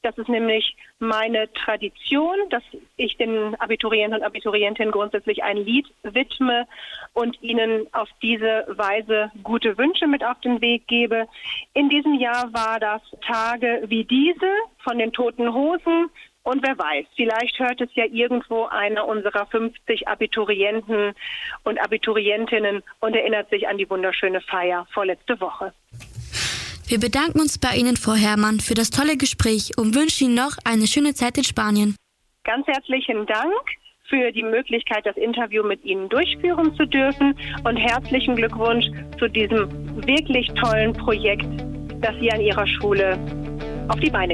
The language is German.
Das ist nämlich meine Tradition, dass ich den Abiturienten und Abiturientinnen grundsätzlich ein Lied widme und ihnen auf diese Weise gute Wünsche mit auf den Weg gebe. In diesem Jahr war das Tage wie diese von den Toten Hosen. Und wer weiß, vielleicht hört es ja irgendwo einer unserer 50 Abiturienten und Abiturientinnen und erinnert sich an die wunderschöne Feier vorletzte Woche. Wir bedanken uns bei Ihnen, Frau Herrmann, für das tolle Gespräch und wünschen Ihnen noch eine schöne Zeit in Spanien. Ganz herzlichen Dank für die Möglichkeit, das Interview mit Ihnen durchführen zu dürfen und herzlichen Glückwunsch zu diesem wirklich tollen Projekt, das Sie an Ihrer Schule auf die Beine